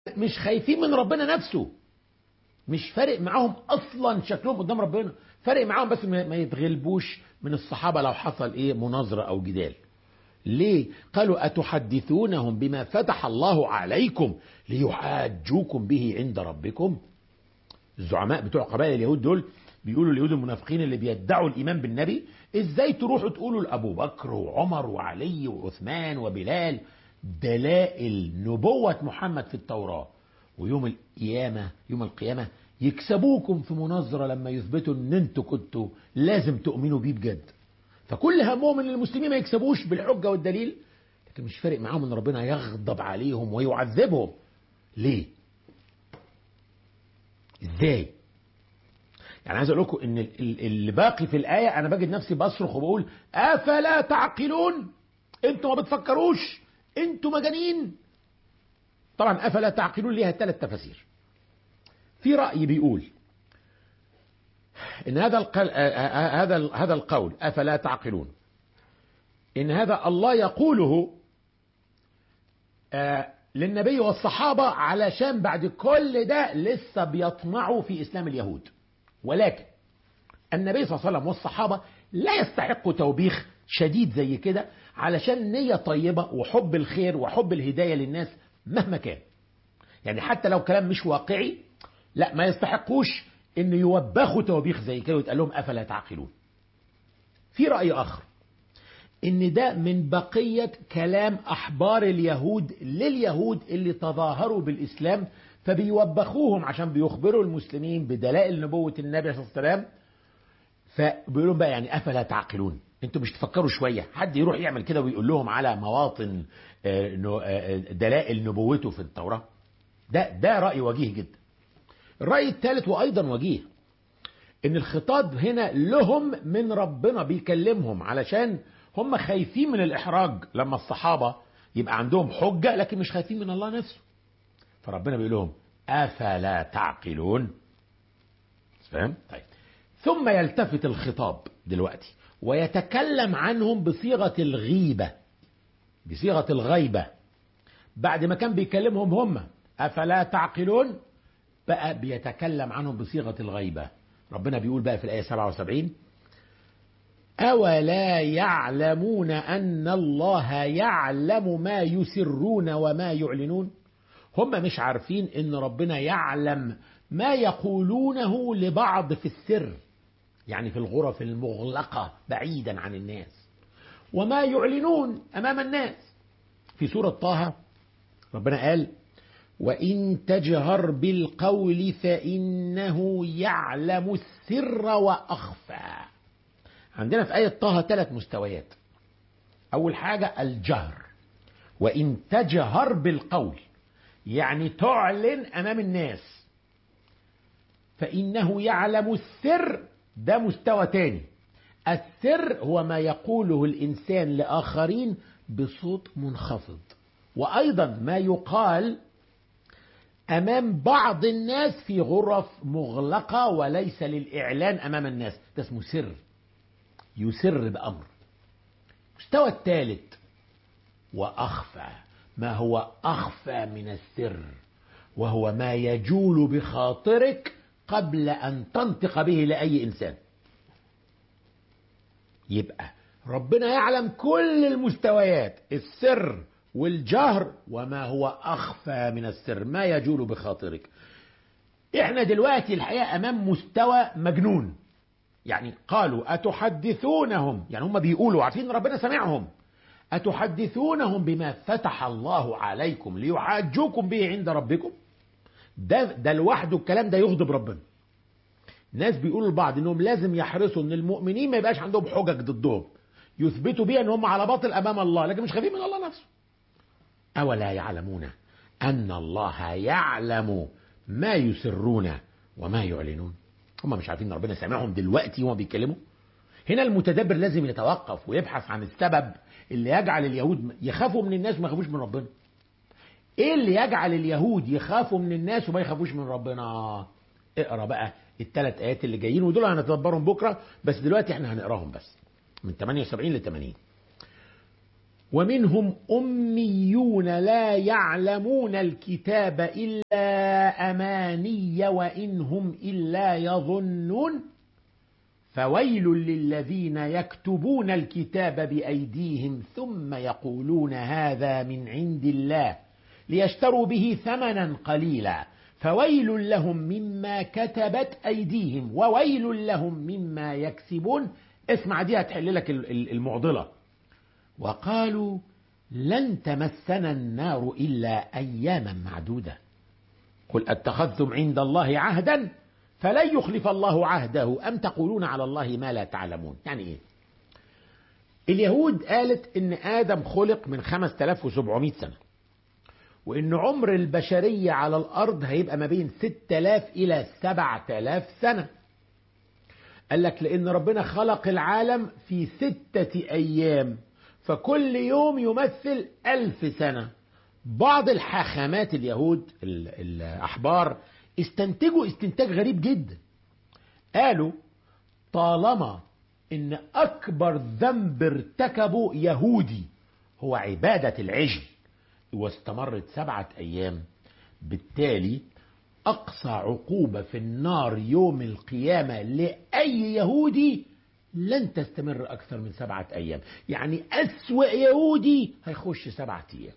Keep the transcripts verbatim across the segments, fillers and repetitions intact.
مش خايفين من ربنا نفسه، مش فارق معاهم اصلا شكلهم قدام ربنا، فارق معاهم بس ما يتغلبوش من الصحابة لو حصل ايه مناظرة او جدال. ليه؟ قالوا أتحدثونهم بما فتح الله عليكم ليحاجوكم به عند ربكم. الزعماء بتوع قبائل اليهود دول بيقولوا اليهود المنافقين اللي بيدعوا الإيمان بالنبي، ازاي تروحوا تقولوا لأبو بكر وعمر وعلي وعثمان وبلال دلائل نبوة محمد في التوراة، ويوم القيامة يوم القيامة يكسبوكم في مناظرة لما يثبتوا ان انتوا كنتوا لازم تؤمنوا بيه بجد. فكل همهم ان المسلمين ما يكسبوش بالحجة والدليل، لكن مش فارق معاهم ان ربنا يغضب عليهم ويعذبهم. ليه؟ ازاي؟ يعني عايز اقول لكم ان اللي باقي في الآية انا بجد نفسي بصرخ وبقول افلا تعقلون، انتوا ما بتفكروش، انتوا مجانين. طبعا افلا تعقلون ليها ثلاث تفاسير. في رأي بيقول ان هذا القل... هذا هذا القول افلا تعقلون ان هذا الله يقوله آه للنبي والصحابة علشان بعد كل ده لسه بيطمعوا في اسلام اليهود، ولكن النبي صلى الله عليه وسلم والصحابة لا يستحقوا توبيخ شديد زي كده، علشان نية طيبة وحب الخير وحب الهداية للناس مهما كان. يعني حتى لو كلام مش واقعي، لا ما يستحقوش ان يوبخوا توبيخ زي كده ويتقال لهم افلا تعقلون. في رأي اخر ان ده من بقية كلام احبار اليهود لليهود اللي تظاهروا بالاسلام، فبيوبخوهم عشان بيخبروا المسلمين بدلائل نبوة النبي صلى الله عليه وسلم، فبيقولون بقى يعني افلا تعقلون، انتوا مش تفكروا شوية. حد يروح يعمل كده ويقول لهم على مواطن دلائل نبوته في التوراة؟ ده ده رأي وجيه جدا. الرأي الثالث وايضا وجيه، ان الخطاب هنا لهم من ربنا بيكلمهم، علشان هم خايفين من الاحراج لما الصحابة يبقى عندهم حجة لكن مش خايفين من الله نفسه، فربنا بيقول لهم افلا تعقلون. فاهم؟ طيب ثم يلتفت الخطاب دلوقتي ويتكلم عنهم بصيغة الغيبة، بصيغة الغيبة. بعد ما كان بيكلمهم هم افلا تعقلون، بقى بيتكلم عنهم بصيغة الغيبة. ربنا بيقول بقى في الآية سبعة وسبعين أولا يعلمون أن الله يعلم ما يسرون وما يعلنون. هم مش عارفين ان ربنا يعلم ما يقولونه لبعض في السر، يعني في الغرف المغلقة بعيدا عن الناس، وما يعلنون أمام الناس. في سورة طه ربنا قال وإن تجهر بالقول فإنه يعلم السر وأخفى. عندنا في آية طه ثلاث مستويات. أول حاجة الجهر، وإن تجهر بالقول يعني تعلن أمام الناس، فإنه يعلم السر، ده مستوى تاني. السر هو ما يقوله الإنسان لآخرين بصوت منخفض، وأيضا ما يقال أمام بعض الناس في غرف مغلقة وليس للإعلان أمام الناس، ده اسمه سر، يسر بأمر. المستوى الثالث وأخفى، ما هو أخفى من السر، وهو ما يجول بخاطرك قبل أن تنطق به لأي إنسان. يبقى ربنا يعلم كل المستويات، السر والجهر وما هو أخفى من السر، ما يجول بخاطرك. احنا دلوقتي الحقيقة أمام مستوى مجنون. يعني قالوا أتحدثونهم، يعني هم بيقولوا عارفين ربنا سمعهم، أتحدثونهم بما فتح الله عليكم ليحاجوكم به عند ربكم. ده ده لوحده الكلام ده يغضب ربنا. ناس بيقولوا لبعض انهم لازم يحرصوا ان المؤمنين ما يبقاش عندهم حجج ضدهم، يثبتوا بيها ان هم على باطل امام الله، لكن مش خايفين من الله نفسه. أولا يعلمون أن الله يعلم ما يسرون وما يعلنون. هم مش عارفين ان ربنا سامعهم دلوقتي وهم بيتكلموا؟ هنا المتدبر لازم يتوقف ويبحث عن السبب اللي يجعل اليهود يخافوا من الناس وما يخافوش من ربنا. ايه اللي يجعل اليهود يخافوا من الناس وما يخافوش من ربنا؟ اقرا بقى الثلاث ايات اللي جايين، ودول هنتدبرهم بكره، بس دلوقتي احنا هنقراهم بس من ثمانية وسبعين ل ثمانين. ومنهم أميون لا يعلمون الكتاب إلا أماني وإن هم إلا يظنون فويل للذين يكتبون الكتاب بأيديهم ثم يقولون هذا من عند الله ليشتروا به ثمنا قليلا فويل لهم مما كتبت أيديهم وويل لهم مما يكسبون. اسمع دي هتحل لك المعضلة. وقالوا لن تمسنا النار إلا أياما معدودة قل أتخذتم عند الله عهدا فلن يخلف الله عهده أم تقولون على الله ما لا تعلمون. يعني إيه؟ اليهود قالت إن آدم خلق من خمسة آلاف وسبعمائة سنة وإن عمر البشرية على الأرض هيبقى ما بين ستة آلاف إلى سبعة آلاف سنة. قال لك لأن ربنا خلق العالم في ستة أيام فكل يوم يمثل ألف سنة. بعض الحاخامات اليهود الأحبار استنتجوا استنتاج غريب جدا. قالوا طالما إن أكبر ذنب ارتكبه يهودي هو عبادة العجل واستمرت سبعة أيام بالتالي أقصى عقوبة في النار يوم القيامة لأي يهودي لن تستمر أكثر من سبعة أيام. يعني أسوأ يهودي هيخش سبعة أيام.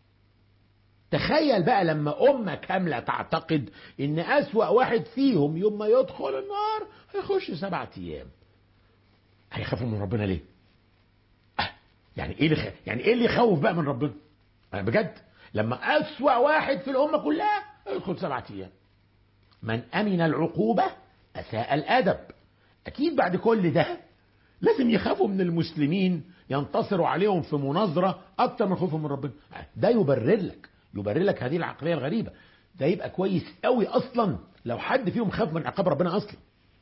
تخيل بقى لما أمة كاملة تعتقد إن أسوأ واحد فيهم يوم ما يدخل النار هيخش سبعة أيام. هيخافوا من ربنا ليه؟ أه يعني إيه اللي خ... يعني إيه اللي يخوف بقى من ربنا؟ أنا بجد لما أسوأ واحد في الأمة كلها يدخل سبعة أيام. من أمن العقوبة أساء الأدب. أكيد بعد كل ده لازم يخافوا من المسلمين ينتصروا عليهم في مناظرة أكتر من خوفهم من ربنا. ده يبرر لك يبرر لك هذه العقلية الغريبة. ده يبقى كويس قوي أصلا لو حد فيهم خاف من عقاب ربنا أصلا.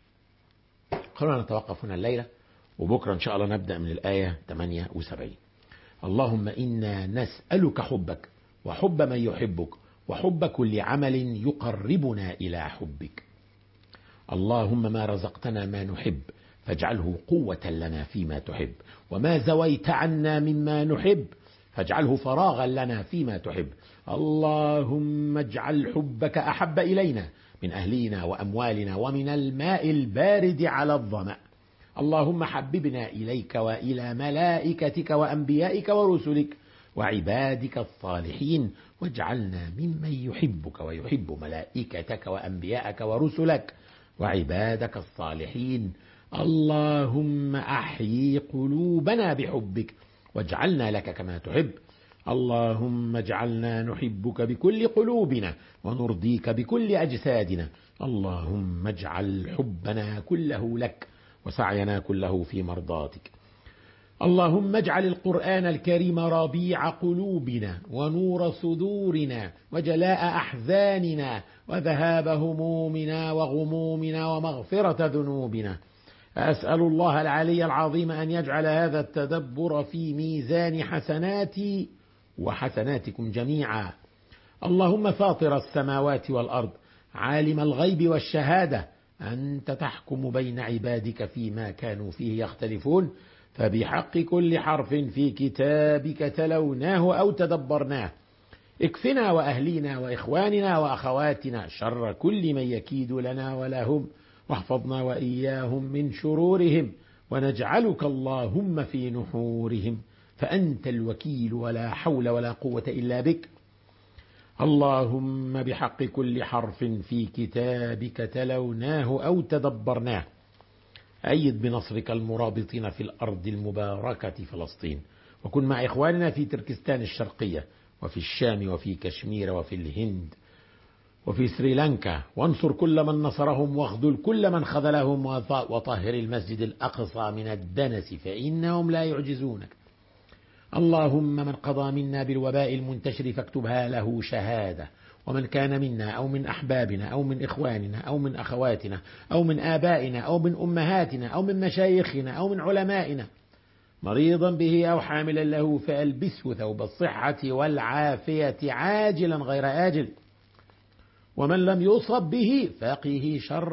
خلونا نتوقف هنا الليلة وبكرة إن شاء الله نبدأ من الآية ثمانية وسبعين. اللهم إنا نسألك حبك وحب من يحبك وحب كل عمل يقربنا إلى حبك. اللهم ما رزقتنا ما نحب فاجعله قوة لنا فيما تحب وما زويت عنا مما نحب فاجعله فراغا لنا فيما تحب. اللهم اجعل حبك أحب إلينا من أهلنا وأموالنا ومن الماء البارد على الظمأ. اللهم حببنا إليك وإلى ملائكتك وأنبيائك ورسلك وعبادك الصالحين واجعلنا ممن يحبك ويحب ملائكتك وأنبيائك ورسلك وعبادك الصالحين. اللهم أحيي قلوبنا بحبك واجعلنا لك كما تحب. اللهم اجعلنا نحبك بكل قلوبنا ونرضيك بكل أجسادنا. اللهم اجعل حبنا كله لك وسعينا كله في مرضاتك. اللهم اجعل القرآن الكريم ربيع قلوبنا ونور صدورنا وجلاء أحزاننا وذهاب همومنا وغمومنا ومغفرة ذنوبنا. أسأل الله العلي العظيم أن يجعل هذا التدبر في ميزان حسناتي وحسناتكم جميعا. اللهم فاطر السماوات والأرض عالم الغيب والشهادة أنت تحكم بين عبادك فيما كانوا فيه يختلفون فبحق كل حرف في كتابك تلوناه أو تدبرناه اكفنا وأهلينا وإخواننا وأخواتنا شر كل من يكيد لنا ولهم واحفظنا وإياهم من شرورهم ونجعلك اللهم في نحورهم فأنت الوكيل ولا حول ولا قوة إلا بك. اللهم بحق كل حرف في كتابك تلوناه أو تدبرناه أيد بنصرك المرابطين في الأرض المباركة فلسطين وكن مع إخواننا في تركستان الشرقية وفي الشام وفي كشمير وفي الهند وفي سريلانكا وانصر كل من نصرهم واخذل كل من خذلهم وطهر المسجد الأقصى من الدنس فإنهم لا يعجزونك. اللهم من قضى منا بالوباء المنتشر فاكتبها له شهادة ومن كان منا أو من أحبابنا أو من إخواننا أو من أخواتنا أو من آبائنا أو من أمهاتنا أو من مشايخنا أو من علمائنا مريضا به أو حاملا له فألبسه ثوب الصحة والعافية عاجلا غير آجل ومن لم يصب به فقه شره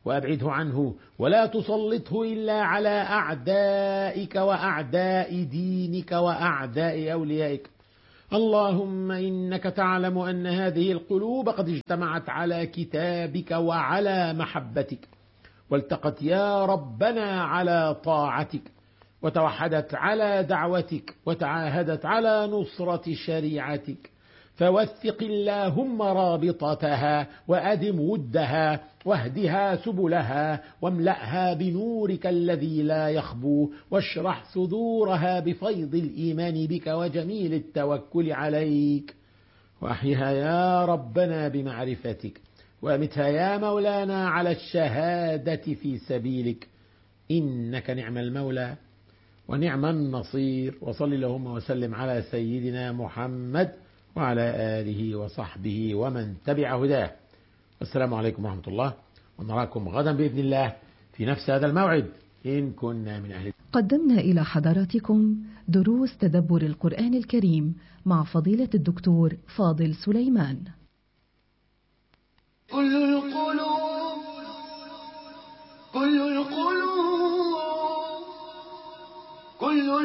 وأبعده عنه، ولا تسلطه إلا على أعدائك وأعداء دينك وأعداء أوليائك. اللهم إنك تعلم أن هذه القلوب قد اجتمعت على كتابك وعلى محبتك، والتقت يا ربنا على طاعتك، وتوحدت على دعوتك، وتعاهدت على نصرة شريعتك. فوثق اللهم رابطتها، وأدم ودها، واهدها سبلها، واملأها بنورك الذي لا يخبو، واشرح صدورها بفيض الإيمان بك وجميل التوكل عليك. وأحيها يا ربنا بمعرفتك، وأمتها يا مولانا على الشهادة في سبيلك، إنك نعم المولى ونعم النصير. وصل اللهم وسلم على سيدنا محمد وعلى آله وصحبه ومن تبع هداه. والسلام عليكم ورحمة الله، ونراكم غدا بإذن الله في نفس هذا الموعد إن كنا من أهل. قدمنا إلى حضراتكم دروس تدبر القرآن الكريم مع فضيلة الدكتور فاضل سليمان. كل القلوب كل القلوب كل